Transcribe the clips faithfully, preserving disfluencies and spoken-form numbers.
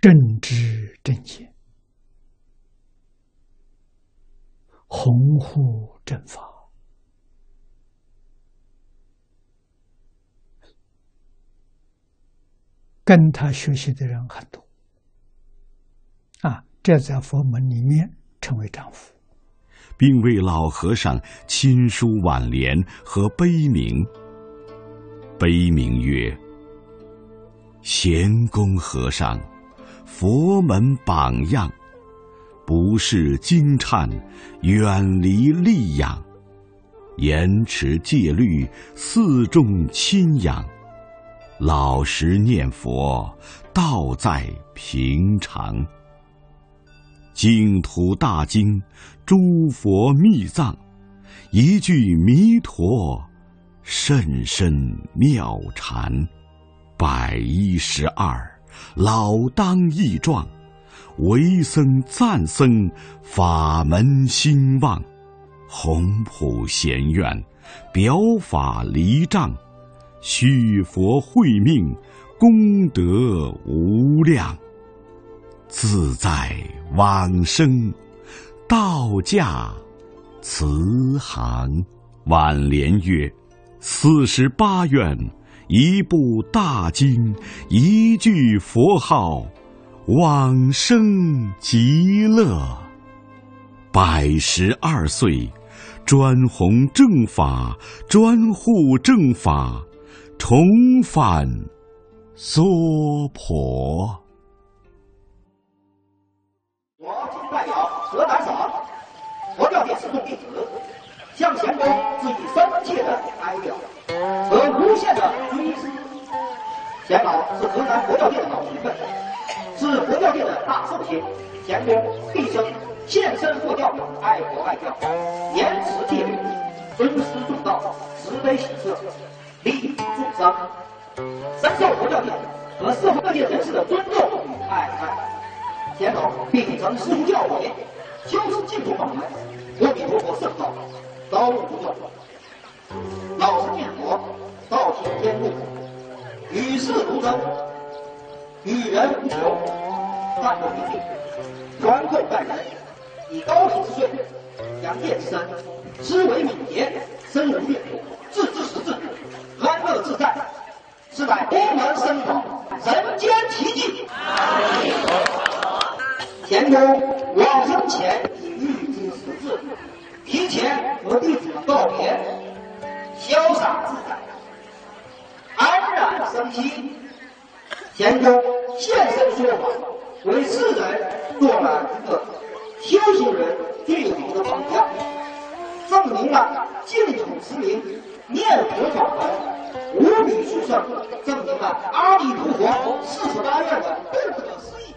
正知正见，弘护正法。跟他学习的人很多啊，这在佛门里面称为丈夫， 并为老和尚亲书挽联和碑铭。碑铭曰：贤公和尚，佛门榜样，不是经忏，远离利养，严持戒律，四众亲仰，老实念佛，道在平常。净土大经，诸佛密藏，一句弥陀，甚深妙禅。百一十二，老当益壮，为僧赞僧，法门兴旺。宏普贤愿，表法离障，续佛慧命，功德无量。自在往生，道驾慈航。挽联曰：四十八愿，一部大经，一句佛号，往生极乐。百十二岁，专弘正法，专护正法，重返娑婆。 我今代表河南省佛教界四众弟子，向贤公致以深切的哀悼和无限的追思。贤老是河南佛教界的老学问，是佛教界的大寿星。贤公毕生献身佛教，爱国爱教，严持戒律，尊师重道，慈悲喜舍，利益众生，深受佛教界和社会各界人士的尊重与爱戴。贤老并曾师父教诲，修持净土法门，阿弥陀佛圣道，高悟不断。老实念佛，道行天路，与世无争，与人无求，淡泊平静，宽厚待人，以高品之税，扬业之身，思维敏捷，身如玉，自知识智，安乐自在，是乃佛门僧法人间奇迹。贤公往生前已预知时至，提前和弟子们告别，潇洒自在，安然生息。贤公现身说法，为世人做了一个修行人最好的榜样，证明了净土持名念佛法门无比殊胜，证明了阿弥陀佛四十八愿的不可思议。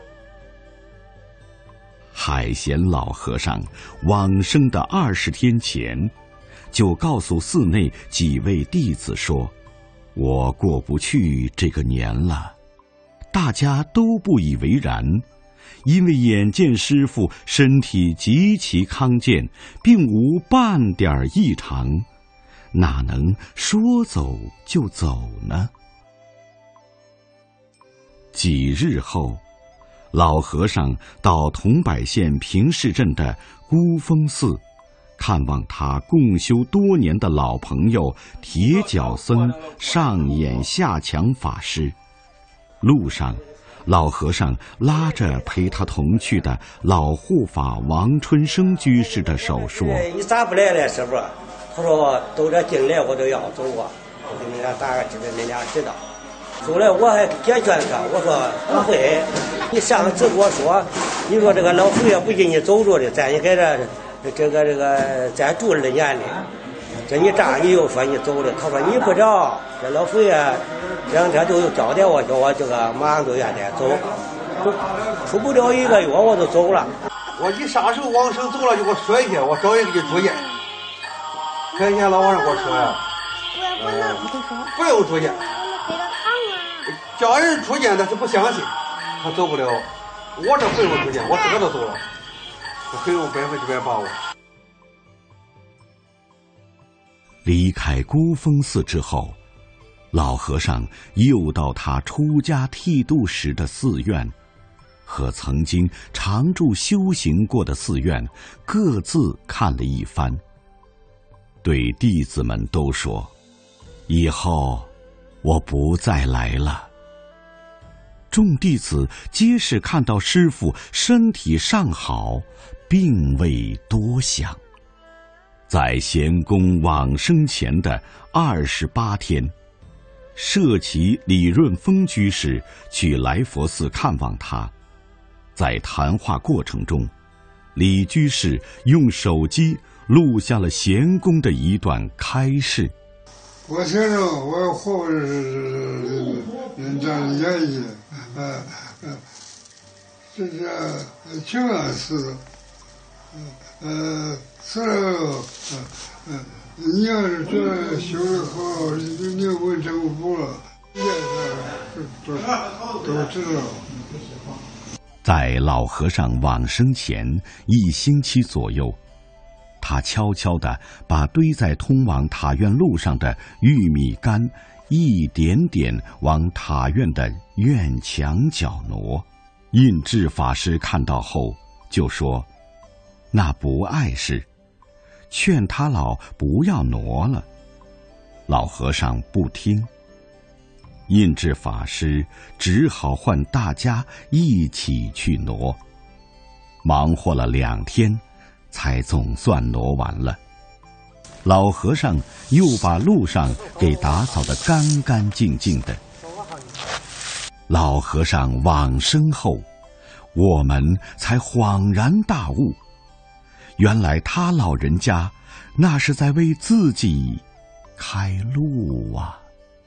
海贤老和尚往生的二十天前，就告诉寺内几位弟子说：“我过不去这个年了。”大家都不以为然，因为眼见师父身体极其康健，并无半点异常，哪能说走就走呢？几日后，老和尚到桐柏县平市镇的孤峰寺，看望他共修多年的老朋友铁脚僧上演下强法师。路上，老和尚拉着陪他同去的老护法王春生居士的手说：“ 你咋不来了，师傅？”他说：“都这进来我都要走啊，我给你俩打个知道，你俩知道。”后来我还解劝他，我说不会，你上次跟我说，你说这个老佛爷不给你走着的，在你在这这个这个再住二年的，这你这样你又说你走了，他说你不着，这老佛爷这两天就交代我，叫我这个马上就愿意走，出不了一个月我就走了。 我一啥时候往生走了就给我说一下，我找人给你住院。看见老和尚给我说呀，呃，不用住院。叫人出见，但是不相信，他走不了。我这不用出见，我自个都走了，我很有百分之百把握。 离开孤峰寺之后，老和尚又到他出家剃度时的寺院， 和曾经常住修行过的寺院各自看了一番，对弟子们都说：“以后我不再来了。”众弟子皆是看到师父身体尚好，并未多想。在贤公往生前的二十八天，舍其李润峰居士去来佛寺看望他。在谈话过程中，李居士用手机录下了贤公的一段开示。 我听着我活着是人家的言语，呃呃，这是挺安似的，呃，死了，呃，你要是觉得修得好，你你问政府了，也是都都知道。 在老和尚往生前一星期左右，他悄悄地把堆在通往塔院路上的玉米杆一点点往塔院的院墙角挪。印智法师看到后就说：“那不碍事，劝他老不要挪了。”老和尚不听，印智法师只好唤大家一起去挪。忙活了两天，才总算挪完了。老和尚又把路上给打扫得干干净净的。老和尚往生后，我们才恍然大悟，原来他老人家那是在为自己开路啊。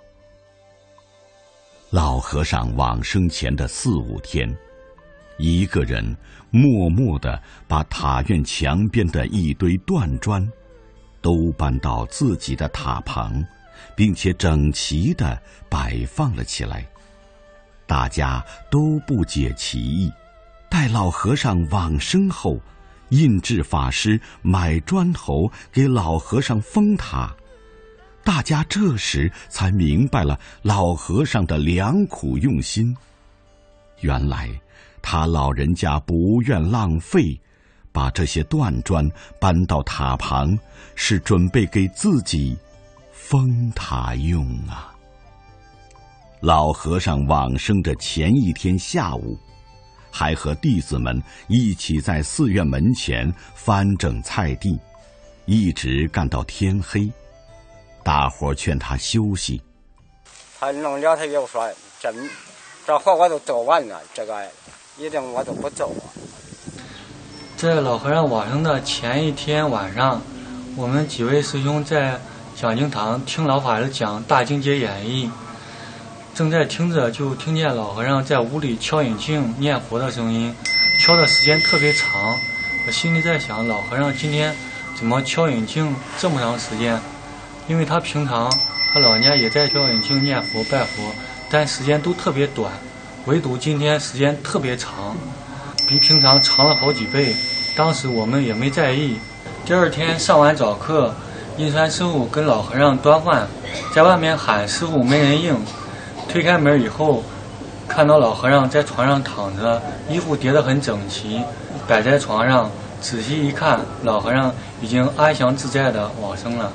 老和尚往生前的四五天，一个人默默地把塔院墙边的一堆断砖都搬到自己的塔旁，并且整齐地摆放了起来。大家都不解其意。待老和尚往生后，印智法师买砖头给老和尚封塔，大家这时才明白了老和尚的良苦用心。原来他老人家不愿浪费，把这些断砖搬到塔旁，是准备给自己封塔用啊。老和尚往生的前一天下午，还和弟子们一起在寺院门前翻整菜地，一直干到天黑。大伙劝他休息， 他弄了，他又说：“这这活我都做完了，这个一定我都不走啊。” 在老和尚往生的前一天晚上，我们几位师兄在讲经堂听老法师讲《大经解演义》，正在听着，就听见老和尚在屋里敲引磬念佛的声音，敲的时间特别长。我心里在想，老和尚今天怎么敲引磬这么长时间？因为他平常他老人家也在敲引磬念佛拜佛，但时间都特别短，唯独今天时间特别长，比平常长了好几倍。当时我们也没在意。第二天上完早课，印川师傅跟老和尚端饭，在外面喊师傅没人应。推开门以后，看到老和尚在床上躺着，衣服叠得很整齐，摆在床上。仔细一看，老和尚已经安详自在地往生了。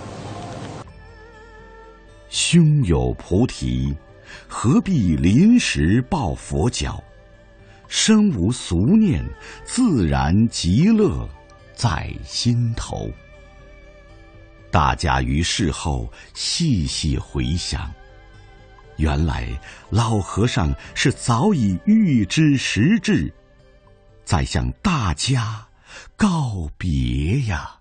胸有菩提，何必临时抱佛脚？身无俗念，自然极乐在心头。大家于事后细细回想，原来老和尚是早已预知时至，在向大家告别呀。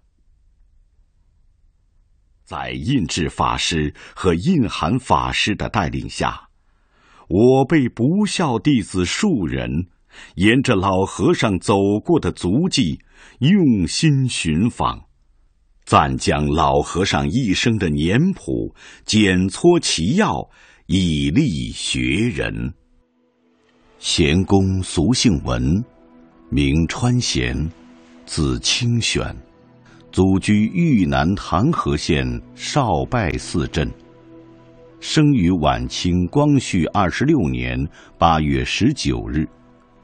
在印智法师和印涵法师的带领下，我辈不孝弟子数人沿着老和尚走过的足迹用心寻访，暂将老和尚一生的年谱检撮其要，以利学人。贤公俗姓文，名川贤，字清玄，祖居豫南唐河县少拜寺镇，生于晚清光绪二十六年八月十九日，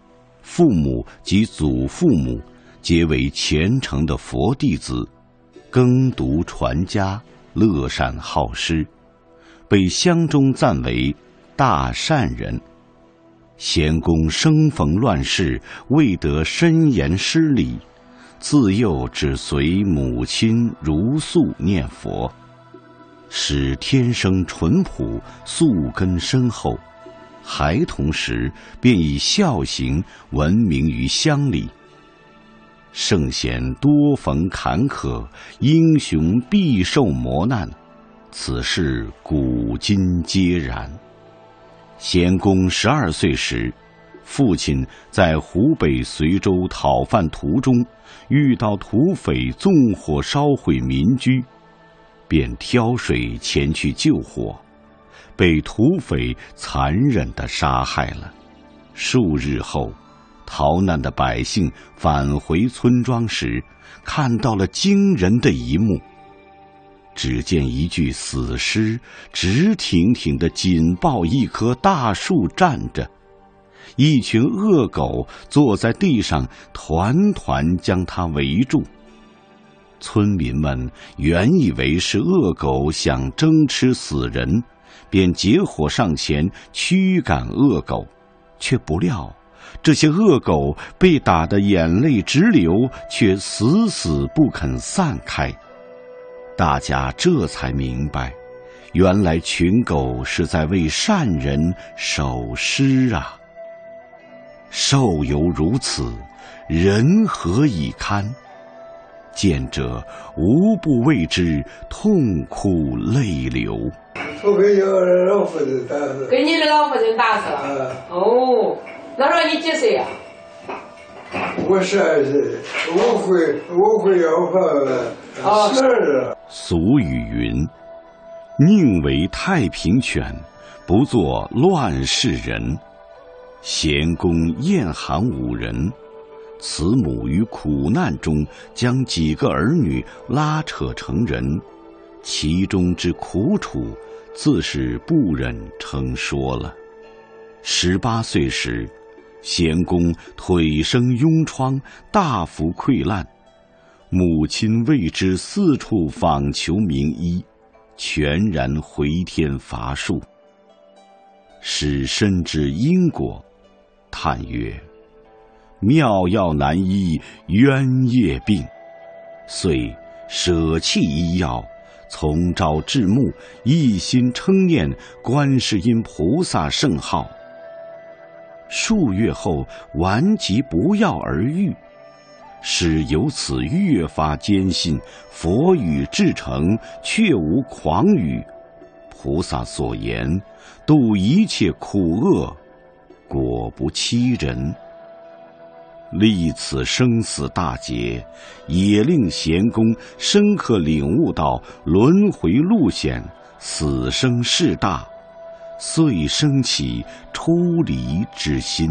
父母及祖父母皆为虔诚的佛弟子，耕读传家，乐善好施，被乡中赞为大善人。贤公生逢乱世，未得深言施礼，自幼只随母亲如素念佛，使天生淳朴，素根深厚。孩童时便以孝行闻名于乡里。圣贤多逢坎坷，英雄必受磨难，此事古今皆然。贤公十二岁时，父亲在湖北随州讨饭途中遇到土匪纵火烧毁民居，便挑水前去救火，被土匪残忍地杀害了。数日后，逃难的百姓返回村庄时，看到了惊人的一幕。只见一具死尸直挺挺地紧抱一棵大树站着，一群恶狗坐在地上团团将它围住。村民们原以为是恶狗想争吃死人，便结伙上前驱赶恶狗，却不料这些恶狗被打得眼泪直流，却死死不肯散开。大家这才明白，原来群狗是在为善人守尸啊！兽犹如此，人何以堪？见者无不为之痛哭泪流。 我给你老夫人打死， 给你的老夫人打死了。嗯、哦，那时候你几岁呀、 啊？我十二岁，我会我会要饭十二。 俗语云：“宁为太平犬，不做乱世人。”贤公厌寒五人，慈母于苦难中将几个儿女拉扯成人，其中之苦楚，自是不忍称说了。十八岁时，贤公腿生痈疮，大幅溃烂，母亲为之四处访求名医，全然回天乏术。使深知因果，叹曰：“妙药难医冤业病。”遂舍弃医药，从朝至暮，一心称念观世音菩萨圣号。数月后，顽疾不药而愈，使由此越发坚信佛语至诚，确无诳语。菩萨所言，度一切苦厄，果不欺人。历此生死大劫，也令贤公深刻领悟到轮回路险，死生事大，遂生起出离之心。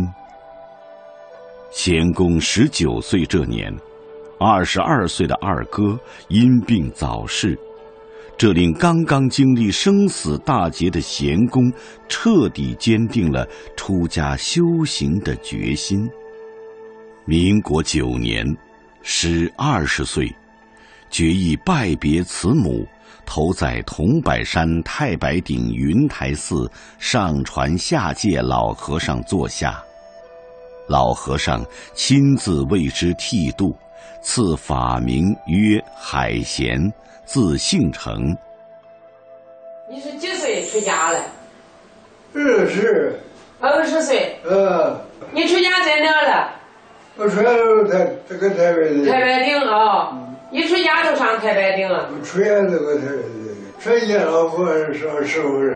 贤公十九岁这年，二十二岁的二哥因病早逝，这令刚刚经历生死大劫的贤公彻底坚定了出家修行的决心。民国九年，时二十岁，决意拜别慈母，投在桐柏山太白顶云台寺上传下界老和尚座下。老和尚亲自为之剃度，赐法名曰海贤，字姓成。 你是几岁出家了？ 二十。 二十岁。 嗯。 你出家在哪了？ 我出家都台这个太白顶。 太白顶啊！嗯、一出家就上太白顶了。 我出家这个太白顶，出家老和尚上师傅。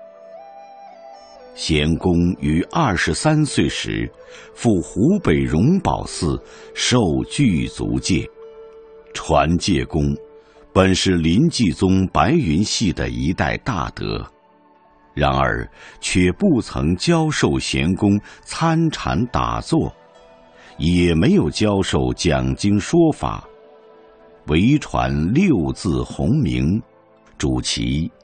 贤公于二十三岁时，赴湖北荣宝寺受具足戒。传戒公本是临济宗白云系的一代大德，然而却不曾教授贤公参禅打坐，也没有教授讲经说法，唯传六字洪名，主其